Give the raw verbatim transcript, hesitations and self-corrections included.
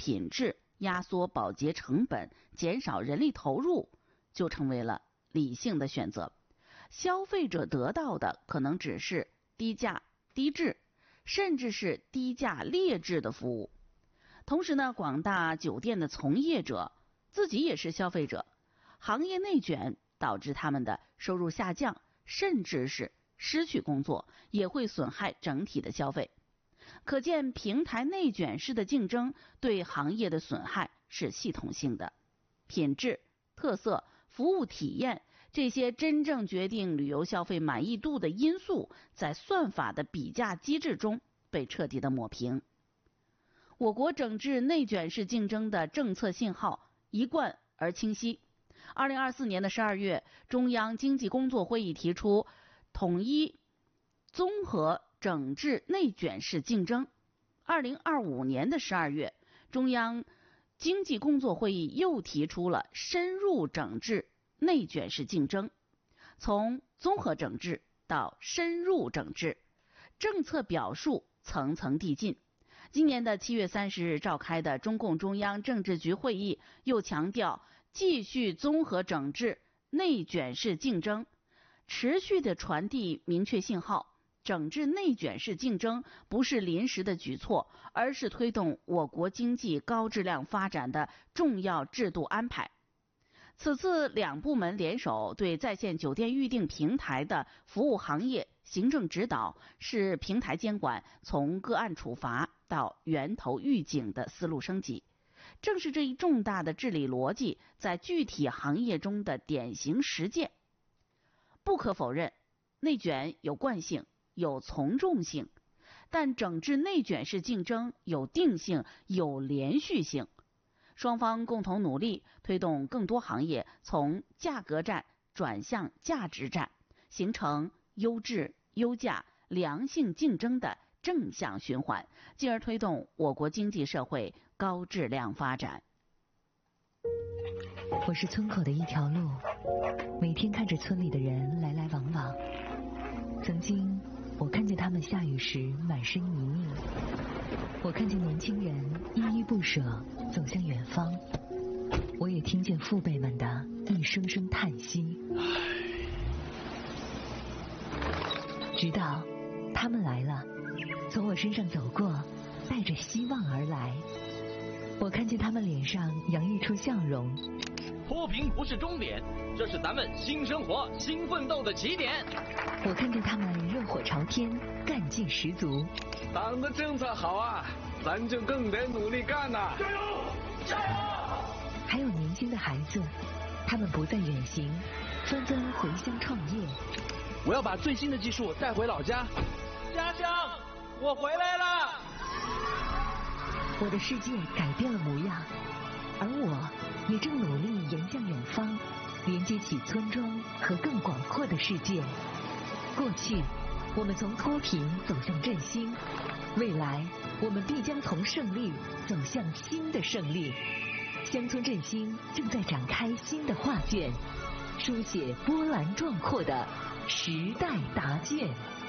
品质，压缩保洁成本，减少人力投入，就成为了理性的选择。消费者得到的可能只是低价、低质，甚至是低价劣质的服务。同时呢，广大酒店的从业者自己也是消费者，行业内卷导致他们的收入下降，甚至是失去工作，也会损害整体的消费。可见平台内卷式的竞争对行业的损害是系统性的。品质、特色、服务体验，这些真正决定旅游消费满意度的因素，在算法的比价机制中被彻底的抹平。我国整治内卷式竞争的政策信号一贯而清晰。二零二四年的十二月，中央经济工作会议提出统一综合整治内卷式竞争。二零二五年的十二月，中央经济工作会议又提出了深入整治内卷式竞争。从综合整治到深入整治，政策表述层层递进。今年的七月三十日召开的中共中央政治局会议又强调，继续综合整治内卷式竞争，持续地传递明确信号，整治内卷式竞争不是临时的举措，而是推动我国经济高质量发展的重要制度安排。此次两部门联手对在线酒店预订平台的服务行业行政指导，是平台监管从个案处罚到源头预警的思路升级。正是这一重大的治理逻辑在具体行业中的典型实践。不可否认，内卷有惯性，有从众性，但整治内卷式竞争有定性，有连续性。双方共同努力，推动更多行业从价格战转向价值战，形成优质、优价、良性竞争的正向循环，进而推动我国经济社会高质量发展。 我是村口的一条路，每天看着村里的人来来往往。曾经我看见他们下雨时满身泥泞，我看见年轻人依依不舍走向远方，我也听见父辈们的一声声叹息。直到他们来了，从我身上走过，带着希望而来。我看见他们脸上洋溢出笑容。 脱贫不是终点，这是咱们新生活、新奋斗的起点。 我看见他们热火朝天，干劲十足。 党的政策好啊，咱就更得努力干呐！ 加油！加油！ 还有年轻的孩子，他们不再远行，纷纷回乡创业。 我要把最新的技术带回老家。家乡，我回来了！ 我的世界改变了模样，而我也正努力沿向远方，连接起村庄和更广阔的世界。过去，我们从脱贫走向振兴，未来，我们必将从胜利走向新的胜利。乡村振兴正在展开新的画卷，书写波澜壮阔的时代答卷。